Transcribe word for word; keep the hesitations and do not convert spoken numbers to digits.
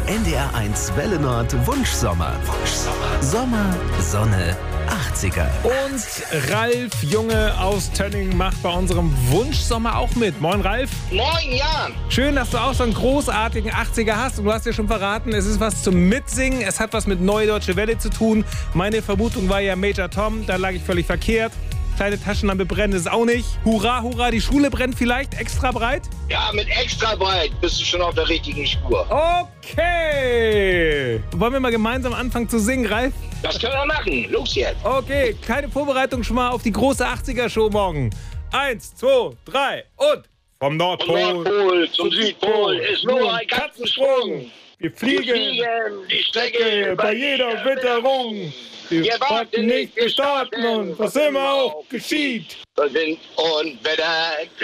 N D R eins Welle Nord Wunschsommer. Wunschsommer. Sommer, Sonne, achtziger. Und Ralf Junge aus Tönning macht bei unserem Wunschsommer auch mit. Moin Ralf. Moin Jan. Schön, dass du auch so einen großartigen achtziger hast. Und du hast ja schon verraten, es ist was zum Mitsingen. Es hat was mit Neue Deutsche Welle zu tun. Meine Vermutung war ja Major Tom. Da lag ich völlig verkehrt. Kleine Taschenlampe brennt es auch nicht. Hurra, hurra, die Schule brennt vielleicht extra breit? Ja, mit extra breit bist du schon auf der richtigen Spur. Okay. Wollen wir mal gemeinsam anfangen zu singen, Ralf? Das können wir machen. Los jetzt. Okay, kleine Vorbereitung schon mal auf die große achtziger-Show morgen. Eins, zwei, drei und... Vom Nordpol, Vom Nordpol zum Südpol ist nur ein Katzensprung. Wir fliegen, Wir fliegen die Strecke bei jeder Witterung. Wir, Wir warten nicht, wir starten und was immer auch geschieht. Wind und Wetter